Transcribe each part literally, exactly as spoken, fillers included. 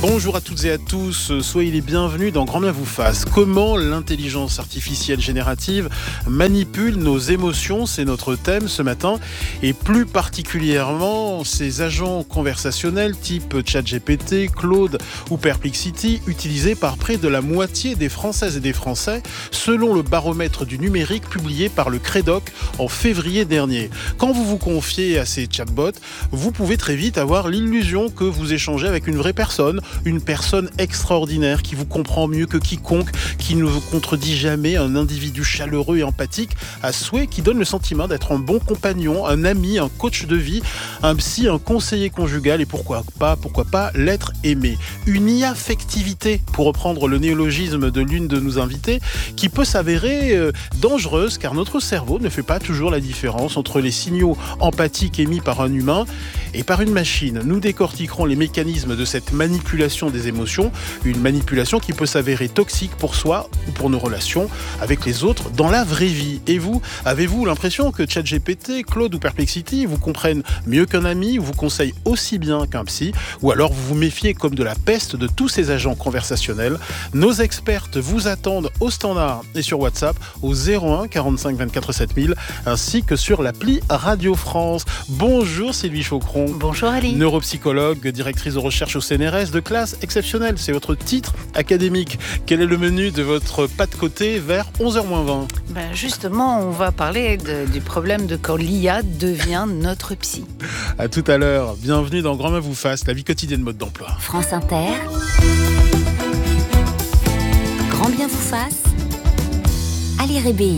Bonjour à toutes et à tous, soyez les bienvenus dans Grand Bien vous fasse. Comment l'intelligence artificielle générative manipule nos émotions, c'est notre thème ce matin, et plus particulièrement ces agents conversationnels type ChatGPT, Claude ou Perplexity, utilisés par près de la moitié des Françaises et des Français, selon le baromètre du numérique publié par le Crédoc en février dernier. Quand vous vous confiez à ces chatbots, vous pouvez très vite avoir l'illusion que vous échangez avec une vraie personne, une personne extraordinaire qui vous comprend mieux que quiconque, qui ne vous contredit jamais, un individu chaleureux et empathique à souhait, qui donne le sentiment d'être un bon compagnon, un ami, un coach de vie, un psy, un conseiller conjugal et pourquoi pas, pourquoi pas l'être aimé. Une affectivité, pour reprendre le néologisme de l'une de nos invitées, qui peut s'avérer euh, dangereuse car notre cerveau ne fait pas toujours la différence entre les signaux empathiques émis par un humain et par une machine. Nous décortiquerons les mécanismes de cette manipulation des émotions, une manipulation qui peut s'avérer toxique pour soi ou pour nos relations avec les autres dans la vraie vie. Et vous, avez-vous l'impression que ChatGPT, Claude ou Perplexity vous comprennent mieux qu'un ami, vous conseillent aussi bien qu'un psy, ou alors vous vous méfiez comme de la peste de tous ces agents conversationnels? Nos expertes vous attendent au standard et sur WhatsApp au zéro un quarante-cinq vingt-quatre sept mille ainsi que sur l'appli Radio France. Bonjour Sylvie Chaucron. Bonjour Ali. Neuropsychologue, directrice de recherche au C N R S, de classe exceptionnelle, c'est votre titre académique. Quel est le menu de votre pas de côté vers onze heures moins vingt? Ben justement, on va parler de, du problème de quand l'I A devient notre psy. À tout à l'heure, bienvenue dans Grand Bien vous fasse, la vie quotidienne mode d'emploi. France Inter, Grand Bien vous fasse, Ali Rébéi.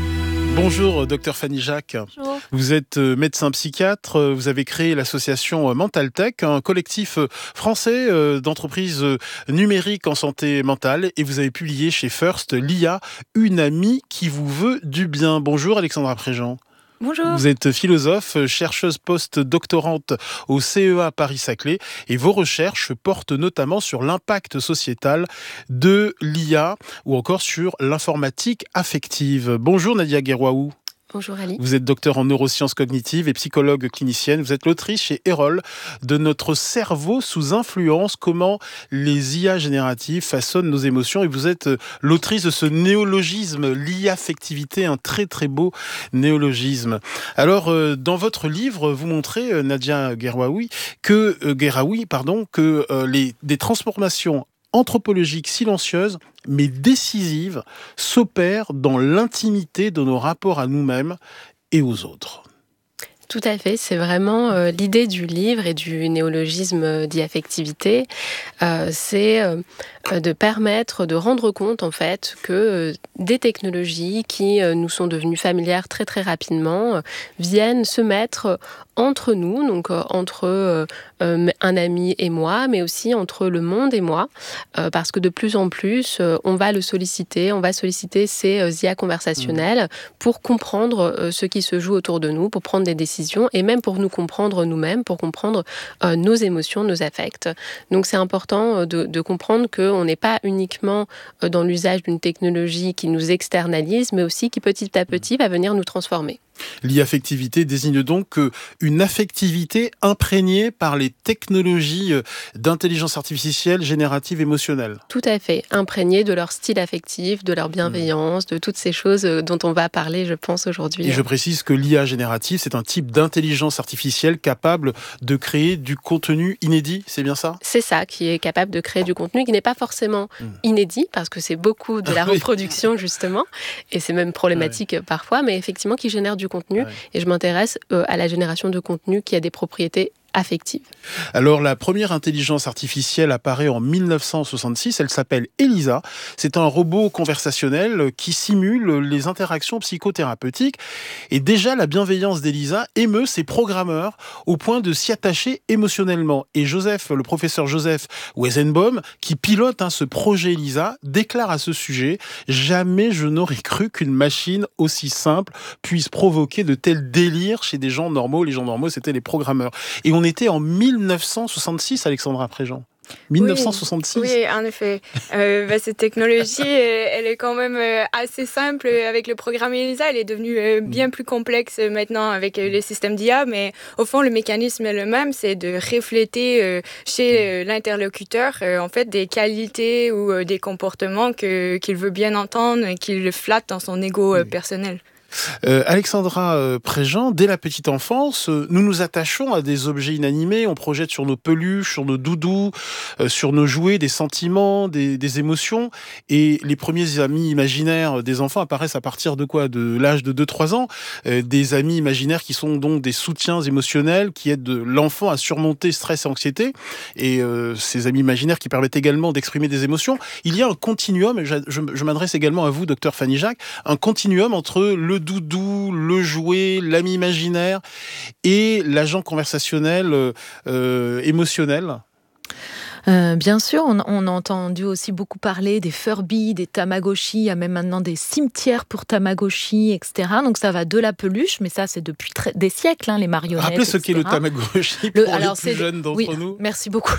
Bonjour, docteur Fanny Jacques. Bonjour. Vous êtes médecin psychiatre. Vous avez créé l'association Mental Tech, un collectif français d'entreprises numériques en santé mentale. Et vous avez publié chez First l'I A, une amie qui vous veut du bien. Bonjour, Alexandra Préjean. Bonjour. Vous êtes philosophe, chercheuse post-doctorante au C E A Paris-Saclay et vos recherches portent notamment sur l'impact sociétal de l'I A ou encore sur l'informatique affective. Bonjour Nadia Guerwaou. Bonjour Ali. Vous êtes docteur en neurosciences cognitives et psychologue clinicienne. Vous êtes l'autrice chez Erol de Notre cerveau sous influence, comment les I A génératives façonnent nos émotions. Et vous êtes l'autrice de ce néologisme, l'I A-affectivité, un très très beau néologisme. Alors, dans votre livre, vous montrez, Nadia Guerwaoui, que, euh, Guerwaoui, pardon, que euh, les, des transformations anthropologiques silencieuses mais décisives s'opèrent dans l'intimité de nos rapports à nous-mêmes et aux autres. Tout à fait, c'est vraiment euh, l'idée du livre et du néologisme d'e-affectivité, euh, c'est euh, de permettre de rendre compte en fait que euh, des technologies qui euh, nous sont devenues familières très très rapidement euh, viennent se mettre entre nous, donc euh, entre euh, euh, un ami et moi, mais aussi entre le monde et moi, euh, parce que de plus en plus, euh, on va le solliciter, on va solliciter ces euh, I A conversationnels pour comprendre euh, ce qui se joue autour de nous, pour prendre des décisions et même pour nous comprendre nous-mêmes, pour comprendre euh, nos émotions, nos affects. Donc c'est important de, de comprendre qu'on n'est pas uniquement euh, dans l'usage d'une technologie qui nous externalise, mais aussi qui petit à petit va venir nous transformer. L'e-affectivité désigne donc une affectivité imprégnée par les technologies d'intelligence artificielle générative émotionnelle. Tout à fait, imprégnée de leur style affectif, de leur bienveillance, mmh. de toutes ces choses dont on va parler, je pense, aujourd'hui. Et je précise que l'I A générative, c'est un type d'intelligence artificielle capable de créer du contenu inédit, c'est bien ça? C'est ça, qui est capable de créer du contenu qui n'est pas forcément mmh. inédit, parce que c'est beaucoup de la reproduction, justement, et c'est même problématique ouais. parfois, mais effectivement qui génère du contenu, ouais. et je m'intéresse euh, à la génération de contenu qui a des propriétés affective. Alors, la première intelligence artificielle apparaît en mille neuf cent soixante-six. Elle s'appelle Elisa. C'est un robot conversationnel qui simule les interactions psychothérapeutiques. Et déjà, la bienveillance d'Elisa émeut ses programmeurs au point de s'y attacher émotionnellement. Et Joseph, le professeur Joseph Weizenbaum, qui pilote hein, ce projet Elisa, déclare à ce sujet « Jamais je n'aurais cru qu'une machine aussi simple puisse provoquer de tels délires chez des gens normaux. » Les gens normaux, c'était les programmeurs. Et on était en mille neuf cent soixante-six, Alexandra Préjean. dix-neuf cent soixante-six. Oui, oui, en effet. Euh, bah, cette technologie, elle est quand même assez simple. Avec le programme ELISA, elle est devenue bien plus complexe maintenant avec les systèmes d'I A, mais au fond, le mécanisme est le même, c'est de refléter chez l'interlocuteur en fait, des qualités ou des comportements que, qu'il veut bien entendre et qu'il flatte dans son ego oui. personnel. Euh, Alexandra euh, Préjean, dès la petite enfance, euh, nous nous attachons à des objets inanimés, on projette sur nos peluches, sur nos doudous, euh, sur nos jouets, des sentiments, des, des émotions, et les premiers amis imaginaires des enfants apparaissent à partir de quoi ? De l'âge de deux trois ans, euh, des amis imaginaires qui sont donc des soutiens émotionnels, qui aident l'enfant à surmonter stress et anxiété, et euh, ces amis imaginaires qui permettent également d'exprimer des émotions. Il y a un continuum, et je, je, je m'adresse également à vous, docteur Fanny Jacques, un continuum entre le doudou, le jouet, l'ami imaginaire et l'agent conversationnel euh, émotionnel. Euh, bien sûr, on, on a entendu aussi beaucoup parler des Furby, des Tamagotchi, il y a même maintenant des cimetières pour Tamagotchi, et cetera. Donc ça va de la peluche, mais ça c'est depuis très, des siècles, hein, les marionnettes. Rappelez ce et cetera. Qu'est le Tamagotchi pour le, alors, les plus jeunes d'entre oui, nous. Merci beaucoup.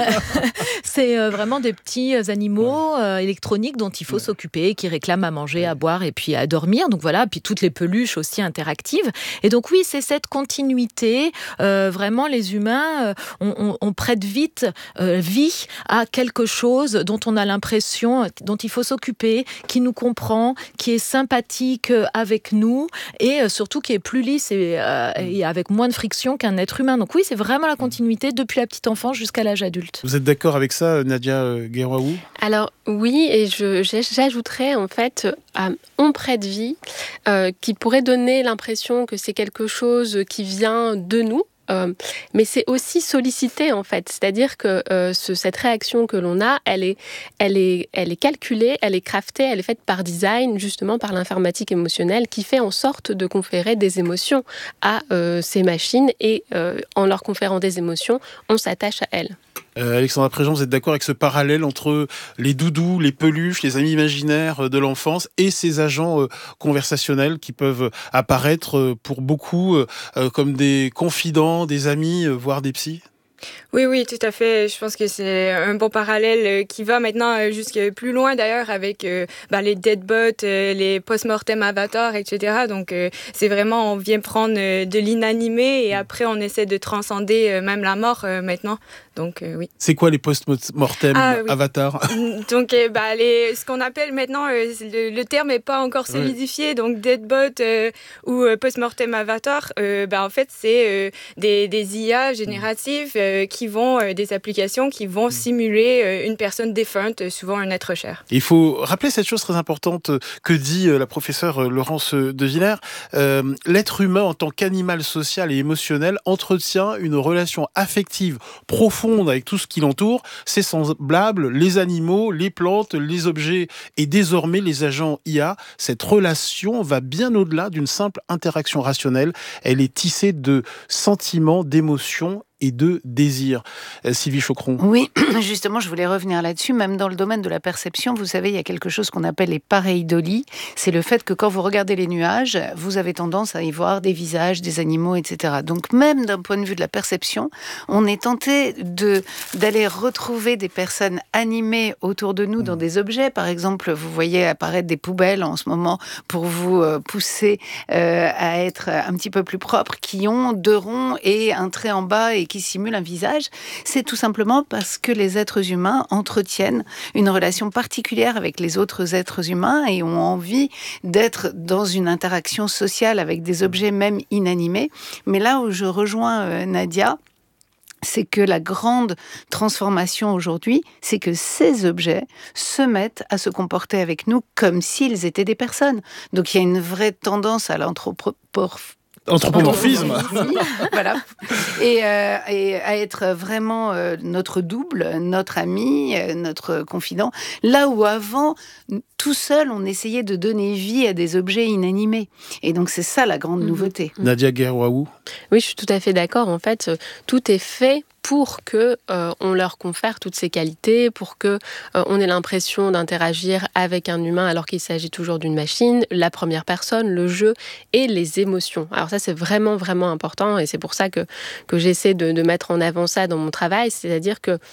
C'est euh, vraiment des petits animaux euh, électroniques dont il faut ouais. s'occuper, qui réclament à manger, à boire et puis à dormir. Donc voilà, puis toutes les peluches aussi interactives. Et donc oui, c'est cette continuité. Euh, vraiment, les humains, euh, on, on, on prête vite euh, vie à quelque chose dont on a l'impression, dont il faut s'occuper, qui nous comprend, qui est sympathique avec nous et surtout qui est plus lisse et, euh, et avec moins de friction qu'un être humain. Donc oui, c'est vraiment la continuité depuis la petite enfance jusqu'à l'âge adulte. Vous êtes d'accord avec ça, Nadia Guerwaou ? Alors oui, et je, j'ajouterais en fait euh, on prête vie, euh, qui pourrait donner l'impression que c'est quelque chose qui vient de nous. Euh, mais c'est aussi sollicité en fait, c'est-à-dire que euh, ce, cette réaction que l'on a, elle est, elle, est, elle est calculée, elle est craftée, elle est faite par design, justement par l'informatique émotionnelle qui fait en sorte de conférer des émotions à euh, ces machines et euh, en leur conférant des émotions, on s'attache à elles. Euh, Alexandra Préjean, vous êtes d'accord avec ce parallèle entre les doudous, les peluches, les amis imaginaires de l'enfance et ces agents euh, conversationnels qui peuvent apparaître euh, pour beaucoup euh, comme des confidents, des amis, euh, voire des psys ? Oui, oui, tout à fait. Je pense que c'est un bon parallèle qui va maintenant jusque plus loin d'ailleurs avec euh, bah, les deadbots, euh, les post-mortem avatars, et cetera. Donc euh, c'est vraiment, on vient prendre euh, de l'inanimé et après on essaie de transcender euh, même la mort euh, maintenant. Donc euh, oui. C'est quoi les post-mortem ah, oui. avatars ? Donc euh, bah, les, ce qu'on appelle maintenant, euh, le, le terme n'est pas encore solidifié, oui. Donc deadbot euh, ou euh, post-mortem avatar, euh, bah, en fait c'est euh, des, des I A génératives euh, qui vont, euh, des applications qui vont simuler euh, une personne défunte, souvent un être cher. Il faut rappeler cette chose très importante que dit euh, la professeure Laurence De Villers. Euh, l'être humain en tant qu'animal social et émotionnel entretient une relation affective profonde avec tout ce qui l'entoure. C'est semblable, les animaux, les plantes, les objets et désormais les agents I A. Cette relation va bien au-delà d'une simple interaction rationnelle. Elle est tissée de sentiments, d'émotions et de désir. Euh, Sylvie Choqueron. Oui, justement, je voulais revenir là-dessus. Même dans le domaine de la perception, vous savez, il y a quelque chose qu'on appelle les pareidolies. C'est le fait que quand vous regardez les nuages, vous avez tendance à y voir des visages, des animaux, et cetera. Donc même d'un point de vue de la perception, on est tenté de, d'aller retrouver des personnes animées autour de nous dans des objets. Par exemple, vous voyez apparaître des poubelles en ce moment pour vous euh, pousser euh, à être un petit peu plus propre, qui ont deux ronds et un trait en bas et qui simule un visage. C'est tout simplement parce que les êtres humains entretiennent une relation particulière avec les autres êtres humains et ont envie d'être dans une interaction sociale avec des objets même inanimés. Mais là où je rejoins euh, Nadia, c'est que la grande transformation aujourd'hui, c'est que ces objets se mettent à se comporter avec nous comme s'ils étaient des personnes. Donc il y a une vraie tendance à l'anthropomorphisme. Anthropomorphisme. Voilà. Et, euh, et à être vraiment euh, notre double, notre ami, euh, notre confident. Là où avant, tout seul, on essayait de donner vie à des objets inanimés. Et donc, c'est ça la grande mmh. nouveauté. Nadia Guerwaou. Oui, je suis tout à fait d'accord. En fait, tout est fait pour que euh, on leur confère toutes ces qualités, pour que euh, on ait l'impression d'interagir avec un humain alors qu'il s'agit toujours d'une machine, la première personne, le jeu et les émotions. Alors ça, c'est vraiment, vraiment important et c'est pour ça que, que j'essaie de, de mettre en avant ça dans mon travail, c'est-à-dire que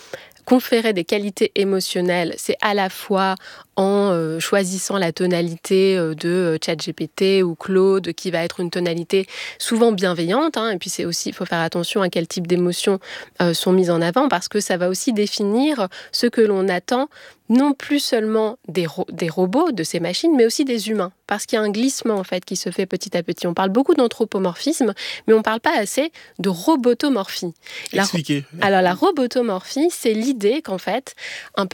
conférer des qualités émotionnelles, c'est à la fois en euh, choisissant la tonalité euh, de euh, ChatGPT ou Claude, qui va être une tonalité souvent bienveillante, hein, et puis c'est aussi, il faut faire attention à quel type d'émotions euh, sont mises en avant, parce que ça va aussi définir ce que l'on attend, non plus seulement des, ro- des robots, de ces machines, mais aussi des humains, parce qu'il y a un glissement en fait qui se fait petit à petit. On parle beaucoup d'anthropomorphisme, mais on ne parle pas assez de robotomorphie. La, Expliquez. alors la robotomorphie, c'est l'idée qu'en fait, un peu